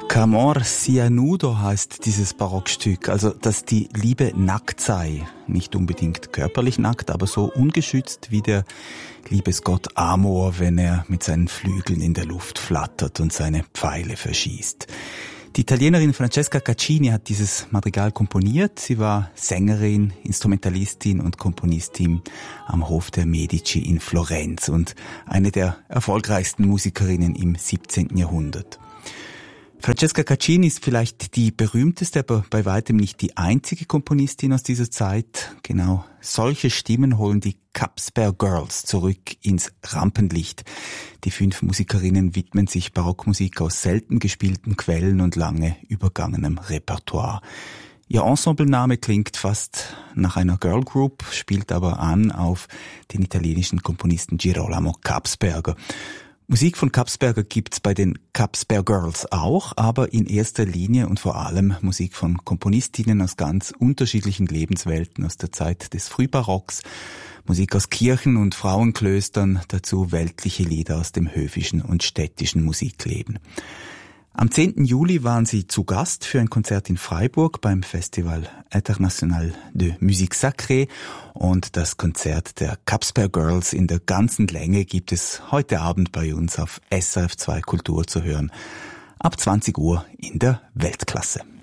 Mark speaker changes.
Speaker 1: Qu'amor sia nudo heißt dieses Barockstück, also dass die Liebe nackt sei. Nicht unbedingt körperlich nackt, aber so ungeschützt wie der Liebesgott Amor, wenn er mit seinen Flügeln in der Luft flattert und seine Pfeile verschießt. Die Italienerin Francesca Caccini hat dieses Madrigal komponiert. Sie war Sängerin, Instrumentalistin und Komponistin am Hof der Medici in Florenz und eine der erfolgreichsten Musikerinnen im 17. Jahrhundert. Francesca Caccini ist vielleicht die berühmteste, aber bei weitem nicht die einzige Komponistin aus dieser Zeit. Genau solche Stimmen holen die Capsper Girls zurück ins Rampenlicht. Die 5 Musikerinnen widmen sich Barockmusik aus selten gespielten Quellen und lange übergangenem Repertoire. Ihr Ensemblename klingt fast nach einer Girl Group, spielt aber an auf den italienischen Komponisten Girolamo Capsperger. Musik von Capsperger gibt's bei den Capsper Girls auch, aber in erster Linie und vor allem Musik von Komponistinnen aus ganz unterschiedlichen Lebenswelten aus der Zeit des Frühbarocks, Musik aus Kirchen und Frauenklöstern, dazu weltliche Lieder aus dem höfischen und städtischen Musikleben. Am 10. Juli waren sie zu Gast für ein Konzert in Freiburg beim Festival International de Musique Sacrée und das Konzert der Capsper Girls in der ganzen Länge gibt es heute Abend bei uns auf SRF 2 Kultur zu hören. Ab 20 Uhr in der Weltklasse.